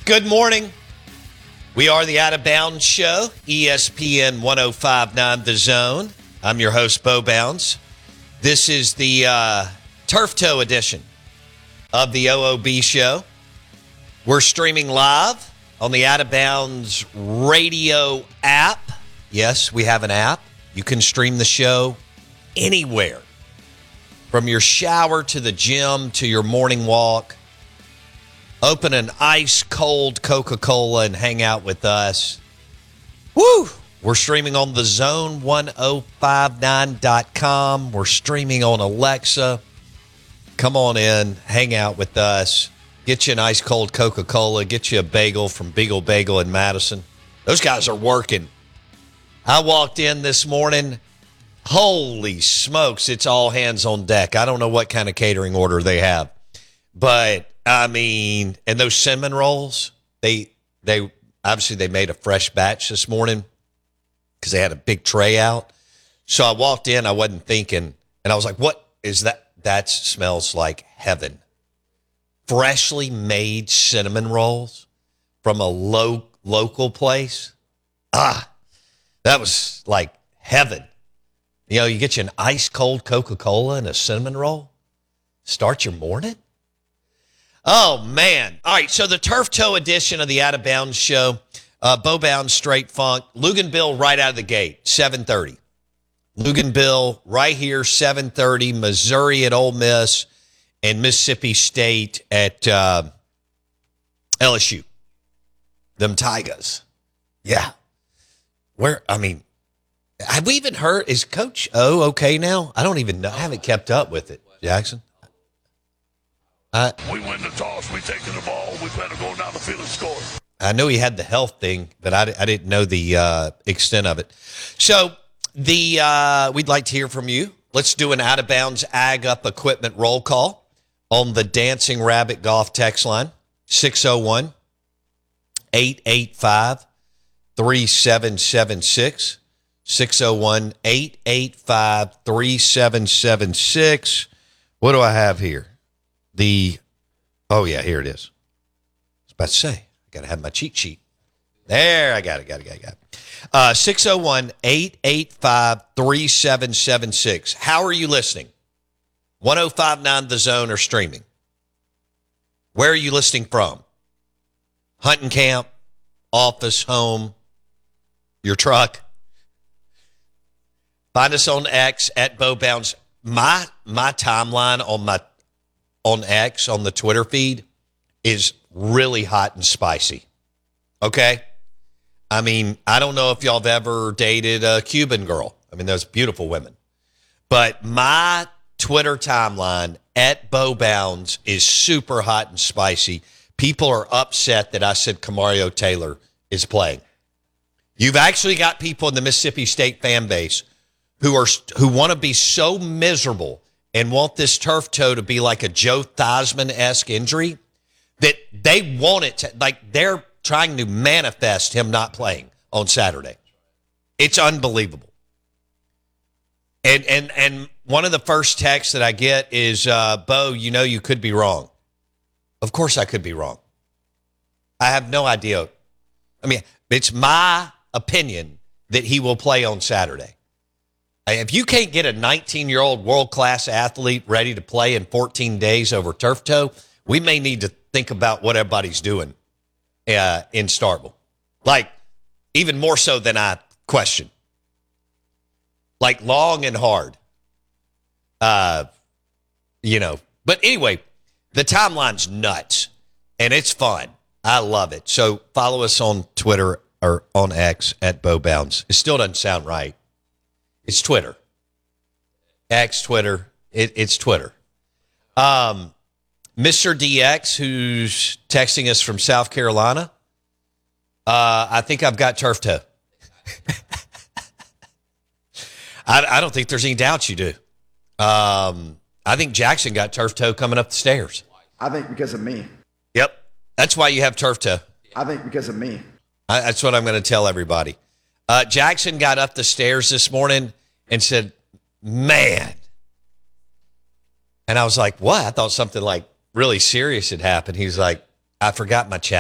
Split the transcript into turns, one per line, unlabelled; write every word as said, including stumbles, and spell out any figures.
Good morning. We are the Out of Bounds Show, E S P N ten fifty-nine The Zone. I'm your host, Bo Bounds. This is the uh, Turf Toe edition of the O O B Show. We're streaming live on the Out of Bounds radio app. Yes, we have an app. You can stream the show anywhere, from your shower to the gym to your morning walk. Open an ice-cold Coca-Cola and hang out with us. Woo! We're streaming on the zone ten fifty-nine dot com. We're streaming on Alexa. Come on in, hang out with us. Get you an ice-cold Coca-Cola. Get you a bagel from Beagle Bagel in Madison. Those guys are working. I walked in this morning. Holy smokes, it's all hands on deck. I don't know what kind of catering order they have. But, I mean, and those cinnamon rolls, they, they obviously they made a fresh batch this morning because they had a big tray out. So I walked in, I wasn't thinking, and I was like, what is that? That smells like heaven. Freshly made cinnamon rolls from a lo- local place. Ah, that was like heaven. You know, you get you an ice-cold Coca-Cola and a cinnamon roll. Start your morning. Oh, man. All right, so the Turf Toe edition of the Out of Bounds Show. Uh, Bo Bounds, Straight Funk. Luganville right out of the gate, seven thirty. Luganville right here, seven thirty. Missouri at Ole Miss and Mississippi State at uh, L S U. Them Tigers. Yeah. Where, I mean, have we even heard, is Coach O okay now? I don't even know. I haven't kept up with it, Jackson. Uh,
we win the toss. We taking the ball. We plan to go down the field and score.
I know he had the health thing, but I, I didn't know the uh, extent of it. So the uh, we'd like to hear from you. Let's do an out-of-bounds Ag Up equipment roll call on the Dancing Rabbit Golf text line, six oh one, eight eight five, three seven seven six, six oh one, eight eight five, three seven seven six. What do I have here? The, oh, yeah, here it is. I was about to say, I got to have my cheat sheet. There, I got it, got it, got it, got it. Uh, six oh one, eight eight five, three seven seven six. How are you listening? ten fifty-nine The Zone or streaming? Where are you listening from? Hunting camp, office, home, your truck? Find us on X at Bo Bounds. My, my timeline on my on X, on the Twitter feed, is really hot and spicy. Okay? I mean, I don't know if y'all have ever dated a Cuban girl. I mean, those beautiful women. But my Twitter timeline at Bo Bounds is super hot and spicy. People are upset that I said Camario Taylor is playing. You've actually got people in the Mississippi State fan base who are who want to be so miserable and want this turf toe to be like a Joe Theismann-esque injury that they want it to, like they're trying to manifest him not playing on Saturday. It's unbelievable. And and and one of the first texts that I get is, uh, Bo, you know you could be wrong. Of course I could be wrong. I have no idea. I mean, it's my opinion that he will play on Saturday. If you can't get a nineteen-year-old world-class athlete ready to play in fourteen days over turf toe, we may need to think about what everybody's doing uh, in Starkville. Like, even more so than I question. Like, long and hard. Uh, you know. But anyway, the timeline's nuts, and it's fun. I love it. So follow us on Twitter or on X at Bo Bounds. It still doesn't sound right. It's Twitter. X, Twitter. It, it's Twitter. Um, Mister D X, who's texting us from South Carolina, uh, I think I've got turf toe. I, I don't think there's any doubt you do. Um, I think Jackson got turf toe coming up the stairs.
I think because of me.
Yep. That's why you have turf toe.
I think because of me.
I, that's what I'm going to tell everybody. Uh, Jackson got up the stairs this morning and said, man. And I was like, what? I thought something like really serious had happened. He's like, I forgot my